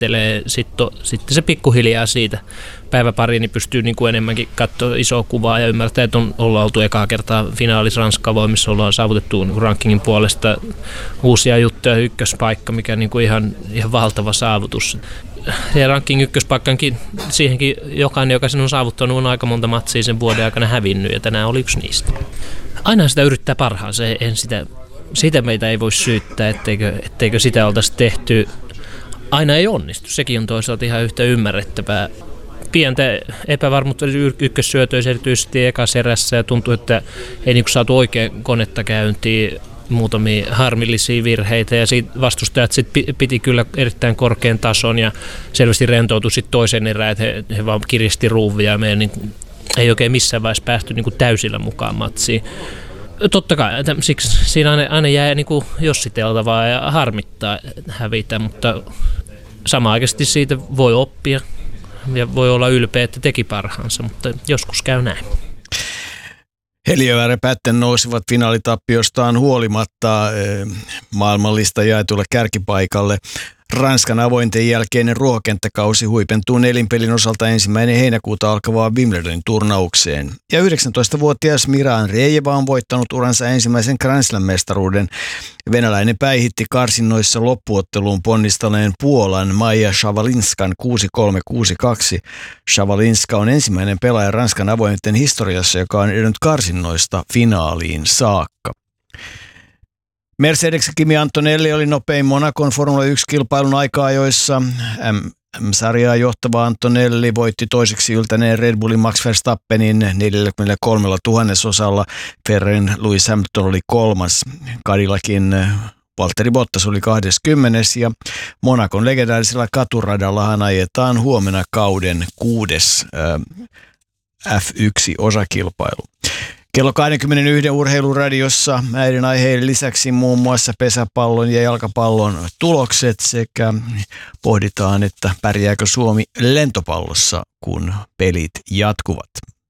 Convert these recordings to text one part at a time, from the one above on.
määrittelee. Sitten se pikkuhiljaa siitä päivä-pari niin pystyy niin kuin enemmänkin katsoa isoa kuvaa ja ymmärtää, että ollaan oltu ekaa kertaa finaalissa Ranskavoimissa, missä ollaan saavutettu niin kuin rankingin puolesta uusia juttuja, ykköspaikka, mikä niin kuin ihan valtava saavutus. Ja ranking ykköspaikkankin, siihenkin jokainen, joka sen on saavuttanut, on aika monta matsia sen vuoden aikana hävinnyt, ja tänään oli yksi niistä. Aina sitä yrittää parhaansa, sitä meitä ei voi syyttää, etteikö sitä oltaisi tehty. Aina ei onnistu, sekin on toisaalta ihan yhtä ymmärrettävää. Pientä epävarmuutta ykkössyötöissä erityisesti ekassa erässä, ja tuntuu, että ei niin kuin saatu oikein konetta käyntiin. Muutamia harmillisia virheitä ja vastustajat piti kyllä erittäin korkean tason ja selvästi rentoutui sitten toisen erään, että he vaan kiristi ruuvia ja meidän niin ei oikein missään vaiheessa päästy niin kuin täysillä mukaan matsiin. Totta kai, siksi siinä aina jää niin kuin jossiteltavaa ja harmittaa hävitä, mutta samanaikaisesti siitä voi oppia ja voi olla ylpeä, että teki parhaansa, mutta joskus käy näin. Heliöväärä Pätten nousivat finaalitappioistaan huolimatta maailmanlista jaetulle kärkipaikalle. Ranskan avointen jälkeinen ruohokenttäkausi huipentuu nelinpelin osalta 1. heinäkuuta alkavaan Wimbledonin turnaukseen. Ja 19-vuotias Mira Andreeva on voittanut uransa ensimmäisen Grand Slam-mestaruuden. Venäläinen päihitti karsinnoissa loppuotteluun ponnistaneen Puolan Maja Szawalinskan 6-3-6-2. Szawalińska on ensimmäinen pelaaja Ranskan avointen historiassa, joka on edennyt karsinnoista finaaliin saakka. Mercedes Kimi Antonelli oli nopein Monacon Formula 1-kilpailun aika-ajoissa. M-sarjaa johtava Antonelli voitti toiseksi yltäneen Red Bullin Max Verstappenin 43 000-osalla. Ferrarin Lewis Hamilton oli 3. Cadillacin Valtteri Bottas oli 20. ja Monacon legendaarisella katuradallahan ajetaan huomenna kauden 6. F1-osakilpailu. Kello 21 Urheiluradiossa näiden aiheiden lisäksi muun muassa pesäpallon ja jalkapallon tulokset sekä pohditaan, että pärjääkö Suomi lentopallossa, kun pelit jatkuvat.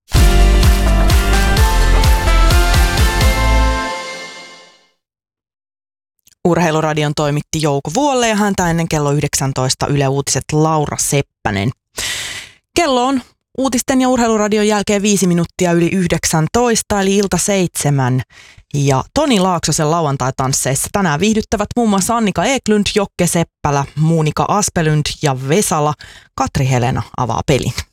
Urheiluradion toimitti Jouko Vuolle ja häntä ennen kello 19 Yle Uutiset Laura Seppänen. Kello on uutisten ja urheiluradion jälkeen 5 minuuttia yli 19, eli ilta 7. Ja Toni Laaksosen lauantai-tansseissa tänään viihdyttävät muun muassa Annika Eklund, Jokke Seppälä, Muunika Aspelund ja Vesala. Katri Helena avaa pelin.